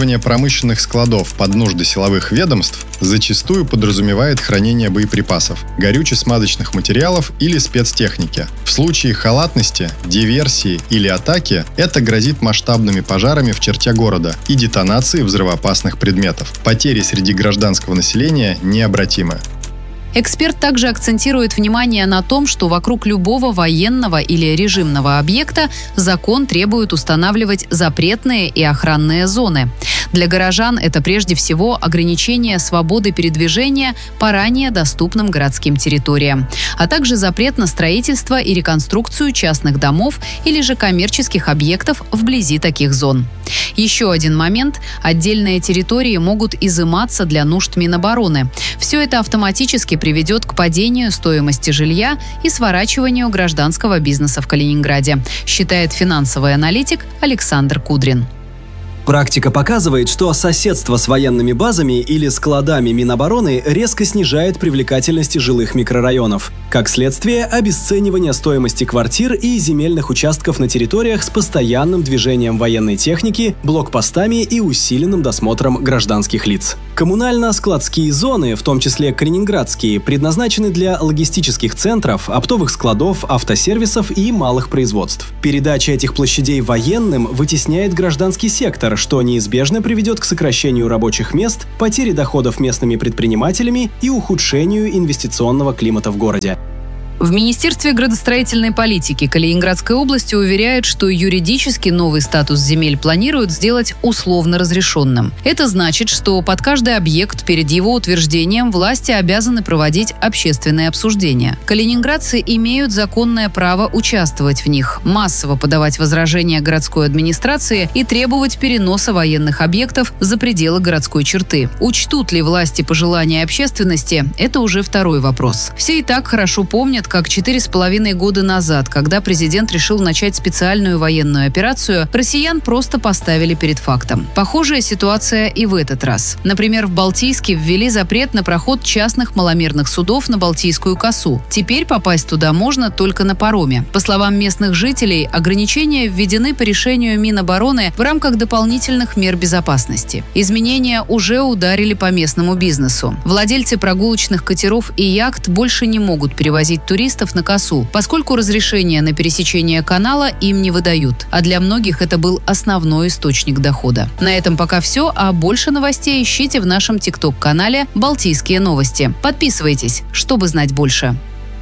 Использование промышленных складов под нужды силовых ведомств зачастую подразумевает хранение боеприпасов, горюче-смазочных материалов или спецтехники. В случае халатности, диверсии или атаки это грозит масштабными пожарами в черте города и детонацией взрывоопасных предметов. Потери среди гражданского населения необратимы. Эксперт также акцентирует внимание на том, что вокруг любого военного или режимного объекта закон требует устанавливать запретные и охранные зоны. Для горожан это прежде всего ограничение свободы передвижения по ранее доступным городским территориям, а также запрет на строительство и реконструкцию частных домов или же коммерческих объектов вблизи таких зон. Еще один момент – отдельные территории могут изыматься для нужд Минобороны. Все это автоматически приведет к падению стоимости жилья и сворачиванию гражданского бизнеса в Калининграде, считает финансовый аналитик Александр Кудрин. Практика показывает, что соседство с военными базами или складами Минобороны резко снижает привлекательность жилых микрорайонов. Как следствие, обесценивание стоимости квартир и земельных участков на территориях с постоянным движением военной техники, блокпостами и усиленным досмотром гражданских лиц. Коммунально-складские зоны, в том числе калининградские, предназначены для логистических центров, оптовых складов, автосервисов и малых производств. Передача этих площадей военным вытесняет гражданский сектор, что неизбежно приведет к сокращению рабочих мест, потере доходов местными предпринимателями и ухудшению инвестиционного климата в городе. В Министерстве градостроительной политики Калининградской области уверяют, что юридически новый статус земель планируют сделать условно разрешенным. Это значит, что под каждый объект перед его утверждением власти обязаны проводить общественные обсуждения. Калининградцы имеют законное право участвовать в них, массово подавать возражения городской администрации и требовать переноса военных объектов за пределы городской черты. Учтут ли власти пожелания общественности – это уже второй вопрос. Все и так хорошо помнят, как четыре с половиной года назад, когда президент решил начать специальную военную операцию, россиян просто поставили перед фактом. Похожая ситуация и в этот раз. Например, в Балтийске ввели запрет на проход частных маломерных судов на Балтийскую косу. Теперь попасть туда можно только на пароме. По словам местных жителей, ограничения введены по решению Минобороны в рамках дополнительных мер безопасности. Изменения уже ударили по местному бизнесу. Владельцы прогулочных катеров и яхт больше не могут перевозить туристов туристов на косу, поскольку разрешения на пересечение канала им не выдают. А для многих это был основной источник дохода. На этом пока все, а больше новостей ищите в нашем тикток-канале «Балтийские новости». Подписывайтесь, чтобы знать больше.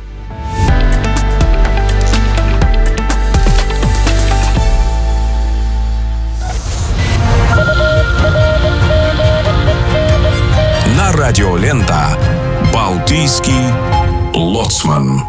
На радио Лента «Балтийский лоцман».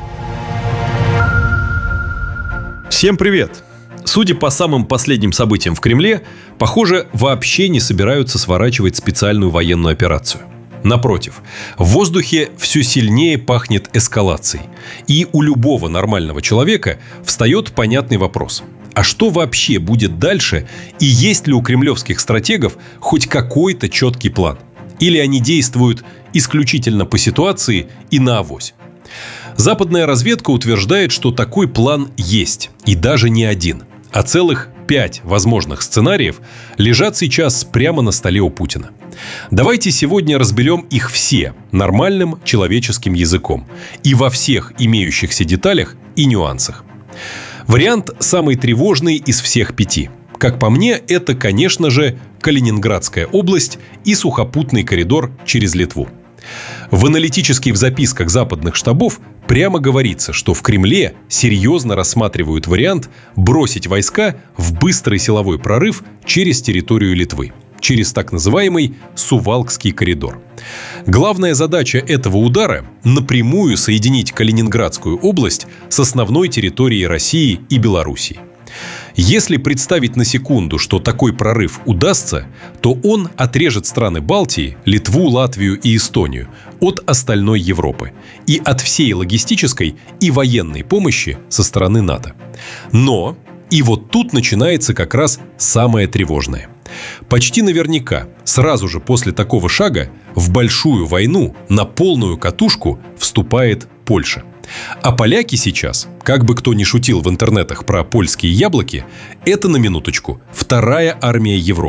Всем привет! Судя по самым последним событиям в Кремле, похоже, вообще не собираются сворачивать специальную военную операцию. Напротив, в воздухе все сильнее пахнет эскалацией. И у любого нормального человека встает понятный вопрос. А что вообще будет дальше? И есть ли у кремлевских стратегов хоть какой-то четкий план? Или они действуют исключительно по ситуации и на авось? Западная разведка утверждает, что такой план есть, и даже не один, а целых пять возможных сценариев лежат сейчас прямо на столе у Путина. Давайте сегодня разберем их все нормальным человеческим языком и во всех имеющихся деталях и нюансах. Вариант самый тревожный из всех пяти. Как по мне, это, конечно же, Калининградская область и сухопутный коридор через Литву. В аналитических записках западных штабов прямо говорится, что в Кремле серьезно рассматривают вариант бросить войска в быстрый силовой прорыв через территорию Литвы, через так называемый Сувалкский коридор. Главная задача этого удара – напрямую соединить Калининградскую область с основной территорией России и Белоруссии. Если представить на секунду, что такой прорыв удастся, то он отрежет страны Балтии, Литву, Латвию и Эстонию от остальной Европы и от всей логистической и военной помощи со стороны НАТО. Но, и вот тут начинается как раз самое тревожное. Почти наверняка, сразу же после такого шага, в большую войну на полную катушку вступает Польша. А поляки сейчас, как бы кто ни шутил в интернетах про польские яблоки, это, на минуточку, вторая армия Европы,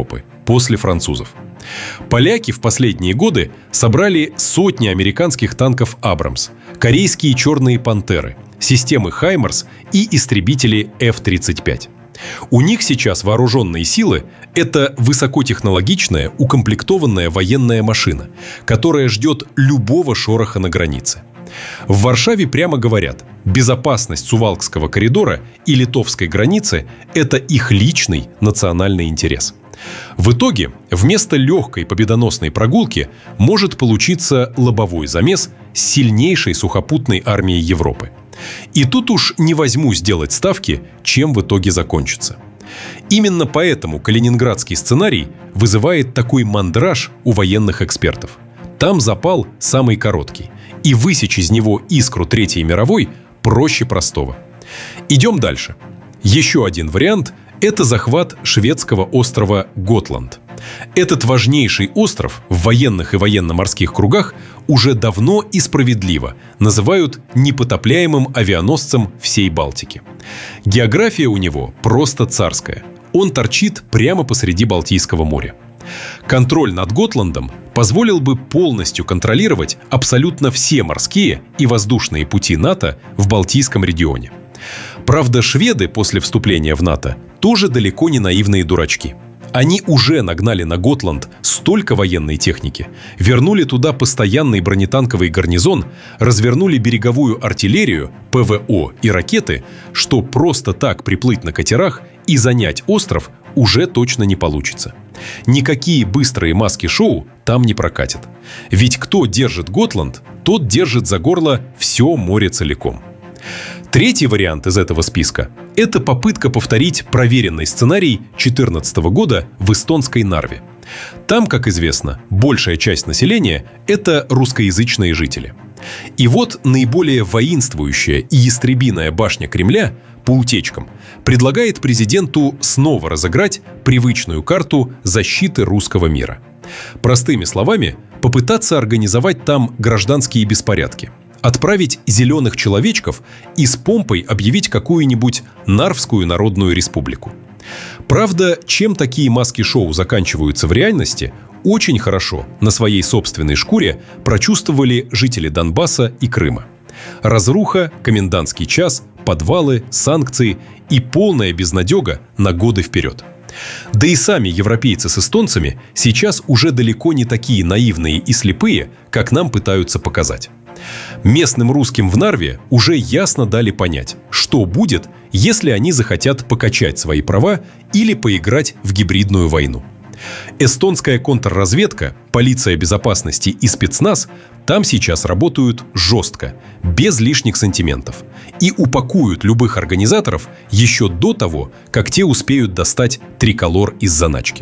после французов. Поляки в последние годы собрали сотни американских танков «Абрамс», корейские «Черные пантеры», системы «Хаймарс» и истребители эф тридцать пять. У них сейчас вооруженные силы – это высокотехнологичная, укомплектованная военная машина, которая ждет любого шороха на границе. В Варшаве прямо говорят, безопасность Сувалкского коридора и литовской границы – это их личный национальный интерес. В итоге вместо легкой победоносной прогулки может получиться лобовой замес с сильнейшей сухопутной армией Европы. И тут уж не возьму сделать ставки, чем в итоге закончится. Именно поэтому калининградский сценарий вызывает такой мандраж у военных экспертов. Там запал самый короткий, и высечь из него искру Третьей мировой проще простого. Идем дальше. Еще один вариант – это захват шведского острова Готланд. Этот важнейший остров в военных и военно-морских кругах уже давно и справедливо называют непотопляемым авианосцем всей Балтики. География у него просто царская. Он торчит прямо посреди Балтийского моря. Контроль над Готландом позволил бы полностью контролировать абсолютно все морские и воздушные пути НАТО в Балтийском регионе. Правда, шведы после вступления в НАТО тоже далеко не наивные дурачки. Они уже нагнали на Готланд столько военной техники, вернули туда постоянный бронетанковый гарнизон, развернули береговую артиллерию, ПВО и ракеты, что просто так приплыть на катерах и занять остров уже точно не получится. Никакие быстрые маски-шоу там не прокатят. Ведь кто держит Готланд, тот держит за горло все море целиком. Третий вариант из этого списка – это попытка повторить проверенный сценарий две тысячи четырнадцатого года в эстонской Нарве. Там, как известно, большая часть населения – это русскоязычные жители. И вот наиболее воинствующая и ястребиная башня Кремля по утечкам предлагает президенту снова разыграть привычную карту защиты русского мира. Простыми словами, попытаться организовать там гражданские беспорядки, отправить зеленых человечков и с помпой объявить какую-нибудь Нарвскую народную республику. Правда, чем такие маски-шоу заканчиваются в реальности, очень хорошо на своей собственной шкуре прочувствовали жители Донбасса и Крыма. Разруха, комендантский час, подвалы, санкции и полная безнадега на годы вперед. Да и сами европейцы с эстонцами сейчас уже далеко не такие наивные и слепые, как нам пытаются показать. Местным русским в Нарве уже ясно дали понять, что будет, если они захотят покачать свои права или поиграть в гибридную войну. Эстонская контрразведка, полиция безопасности и спецназ там сейчас работают жестко, без лишних сантиментов, и упакуют любых организаторов еще до того, как те успеют достать триколор из заначки.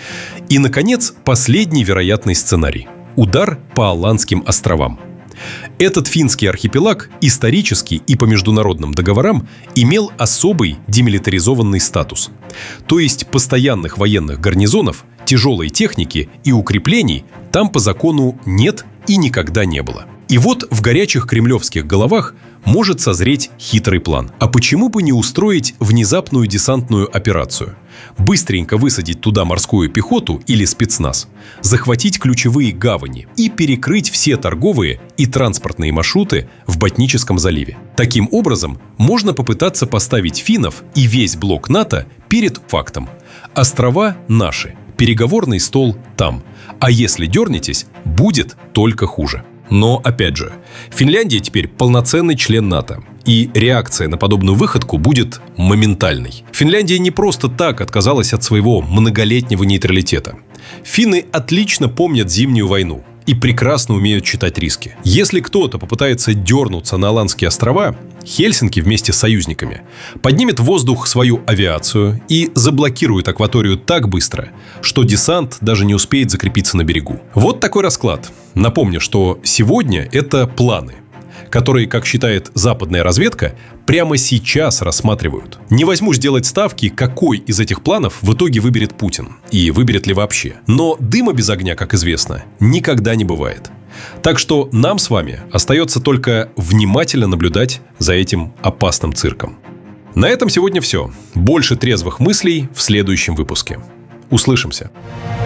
И, наконец, последний вероятный сценарий – удар по Аландским островам. Этот финский архипелаг исторически и по международным договорам имел особый демилитаризованный статус. То есть постоянных военных гарнизонов, тяжелой техники и укреплений там по закону нет и никогда не было. И вот в горячих кремлевских головах может созреть хитрый план. А почему бы не устроить внезапную десантную операцию? Быстренько высадить туда морскую пехоту или спецназ, захватить ключевые гавани и перекрыть все торговые и транспортные маршруты в Ботническом заливе. Таким образом, можно попытаться поставить финнов и весь блок НАТО перед фактом. Острова наши, переговорный стол там. А если дернетесь, будет только хуже. Но, опять же, Финляндия теперь полноценный член НАТО, и реакция на подобную выходку будет моментальной. Финляндия не просто так отказалась от своего многолетнего нейтралитета. Финны отлично помнят Зимнюю войну и прекрасно умеют читать риски. Если кто-то попытается дернуться на Аландские острова, Хельсинки вместе с союзниками поднимет в воздух свою авиацию и заблокирует акваторию так быстро, что десант даже не успеет закрепиться на берегу. Вот такой расклад. Напомню, что сегодня это планы, которые, как считает западная разведка, прямо сейчас рассматривают. Не возьму сделать ставки, какой из этих планов в итоге выберет Путин, и выберет ли вообще. Но дыма без огня, как известно, никогда не бывает. Так что нам с вами остается только внимательно наблюдать за этим опасным цирком. На этом сегодня все. Больше трезвых мыслей в следующем выпуске. Услышимся.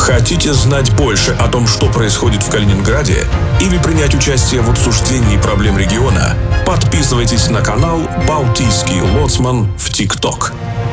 Хотите знать больше о том, что происходит в Калининграде, или принять участие в обсуждении проблем региона? Подписывайтесь на канал «Балтийский лоцман» в ТикТок.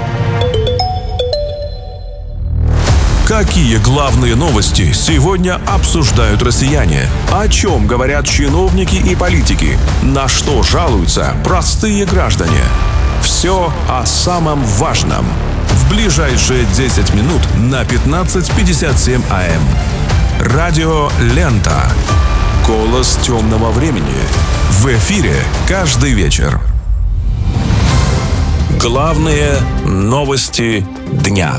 Какие главные новости сегодня обсуждают россияне? О чем говорят чиновники и политики? На что жалуются простые граждане? Все о самом важном. В ближайшие десять минут на пятнадцать пятьдесят семь АМ. Радио «Лента». Голос темного времени. В эфире каждый вечер. Главные новости дня.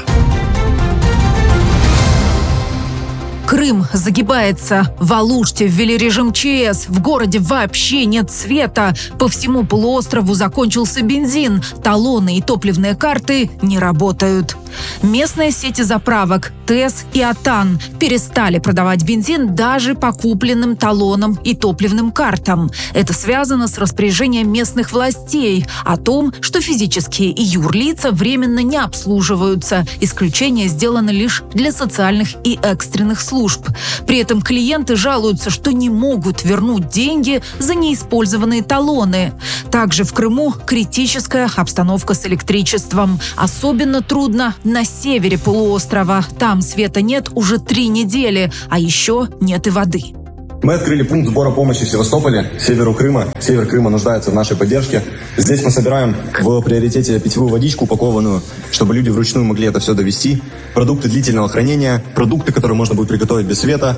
Крым загибается. В Алуште ввели режим ЧС. В городе вообще нет света. По всему полуострову закончился бензин. Талоны и топливные карты не работают. Местные сети заправок ТЭС и АТАН перестали продавать бензин даже по купленным талонам и топливным картам. Это связано с распоряжением местных властей о том, что физические и юрлица временно не обслуживаются. Исключение сделано лишь для социальных и экстренных служб. При этом клиенты жалуются, что не могут вернуть деньги за неиспользованные талоны. Также в Крыму критическая обстановка с электричеством. Особенно трудно на севере полуострова. Там света нет уже три недели, а еще нет и воды. Мы открыли пункт сбора помощи в Севастополе, северу Крыма. Север Крыма нуждается в нашей поддержке. Здесь мы собираем в приоритете питьевую водичку упакованную, чтобы люди вручную могли это все довести. Продукты длительного хранения, продукты, которые можно будет приготовить без света.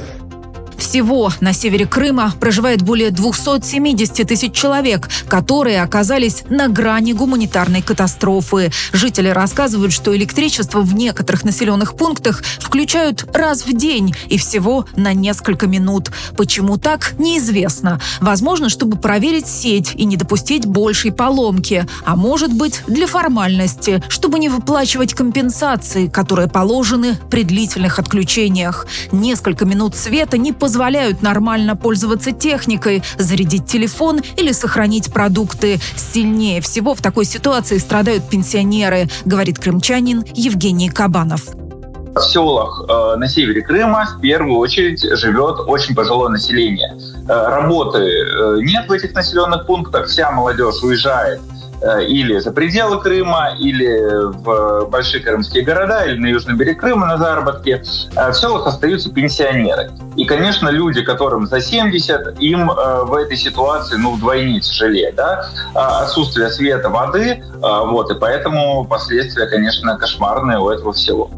Всего на севере Крыма проживает более двести семьдесят тысяч человек, которые оказались на грани гуманитарной катастрофы. Жители рассказывают, что электричество в некоторых населенных пунктах включают раз в день и всего на несколько минут. Почему так, неизвестно. Возможно, чтобы проверить сеть и не допустить большей поломки. А может быть, для формальности, чтобы не выплачивать компенсации, которые положены при длительных отключениях. Несколько минут света не позволяют позволяют нормально пользоваться техникой, зарядить телефон или сохранить продукты. Сильнее всего в такой ситуации страдают пенсионеры, говорит крымчанин Евгений Кабанов. В селах э, на севере Крыма в первую очередь живет очень пожилое население. Э, работы э, нет в этих населенных пунктах, вся молодежь уезжает или за пределы Крыма, или в большие крымские города, или на южный берег Крыма на заработки. В селах остаются пенсионеры. И, конечно, люди, которым за семьдесят, им в этой ситуации ну, вдвойне тяжелее. Да? Отсутствие света, воды, вот, и поэтому последствия, конечно, кошмарные у этого всего.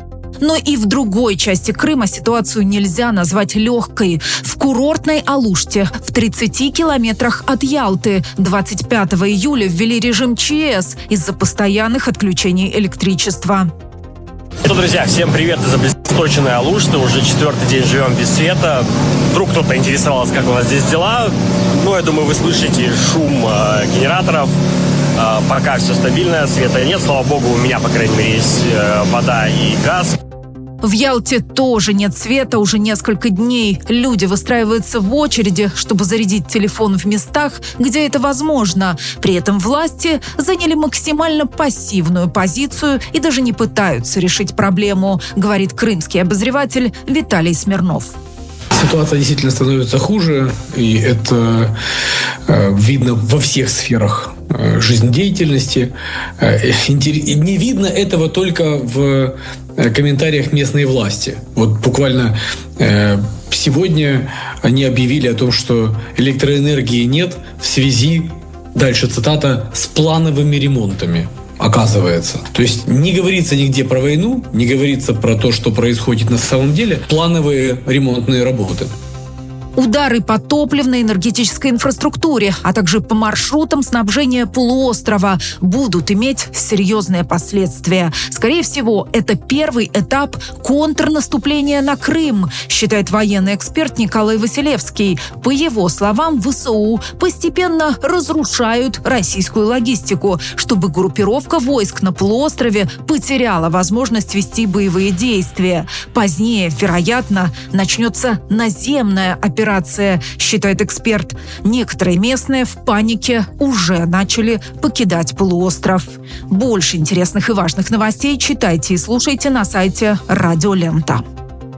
Но и в другой части Крыма ситуацию нельзя назвать легкой. В курортной Алуште, в тридцати километрах от Ялты, двадцать пятого июля ввели режим ЧС из-за постоянных отключений электричества. Ну, друзья, всем привет из обесточенной Алушты. Уже четвертый день живем без света. Вдруг кто-то интересовался, как у нас здесь дела. Ну, я думаю, вы слышите шум э, генераторов. Э, пока все стабильно, света нет. Слава богу, у меня, по крайней мере, есть э, вода и газ. В Ялте тоже нет света уже несколько дней. Люди выстраиваются в очереди, чтобы зарядить телефон в местах, где это возможно. При этом власти заняли максимально пассивную позицию и даже не пытаются решить проблему, говорит крымский обозреватель Виталий Смирнов. Ситуация действительно становится хуже, и это э, видно во всех сферах э, жизнедеятельности. Э, не видно этого только в э, комментариях местной власти. Вот буквально э, сегодня они объявили о том, что электроэнергии нет в связи, дальше цитата, с плановыми ремонтами. Оказывается. То есть не говорится нигде про войну, не говорится про то, что происходит на самом деле. Плановые ремонтные работы. Удары по топливной энергетической инфраструктуре, а также по маршрутам снабжения полуострова будут иметь серьезные последствия. Скорее всего, это первый этап контрнаступления на Крым, считает военный эксперт Николай Василевский. По его словам, ВСУ постепенно разрушают российскую логистику, чтобы группировка войск на полуострове потеряла возможность вести боевые действия. Позднее, вероятно, начнется наземная операция. Считает эксперт. Некоторые местные в панике уже начали покидать полуостров. Больше интересных и важных новостей читайте и слушайте на сайте Радио Лента.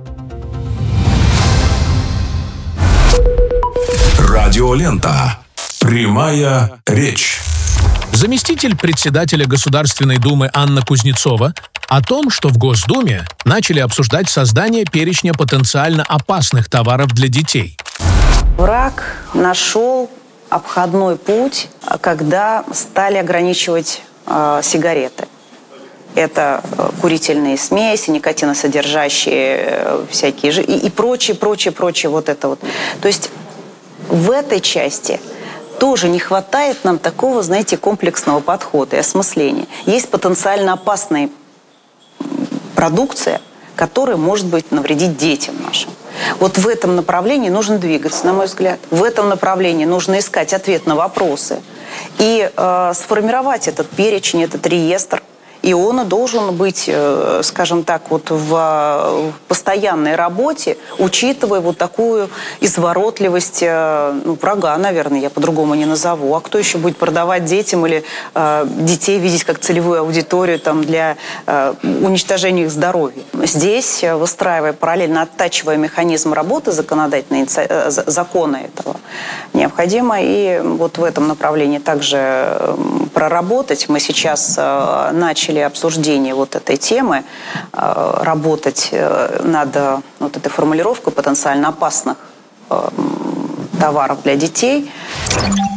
Видеолента. Прямая речь. Заместитель председателя Государственной Думы Анна Кузнецова о том, что в Госдуме начали обсуждать создание перечня потенциально опасных товаров для детей. Враг нашел обходной путь, когда стали ограничивать э, сигареты. Это курительные смеси, никотиносодержащие э, всякие же и, и прочее, прочее, прочее вот это вот. То есть в этой части тоже не хватает нам такого, знаете, комплексного подхода и осмысления. Есть потенциально опасная продукция, которая может быть навредить детям нашим. Вот в этом направлении нужно двигаться, на мой взгляд. В этом направлении нужно искать ответ на вопросы и э, сформировать этот перечень, этот реестр. И он должен быть, э, скажем так, вот в, в постоянной работе, учитывая вот такую изворотливость э, ну, врага, наверное, я по-другому не назову. А кто еще будет продавать детям или э, детей видеть как целевую аудиторию там, для э, уничтожения их здоровья? Здесь, выстраивая параллельно, оттачивая механизм работы законодательной, э, закона этого, необходимо и вот в этом направлении также проработать. Мы сейчас э, начали обсуждение вот этой темы, работать над вот этой формулировкой потенциально опасных товаров для детей.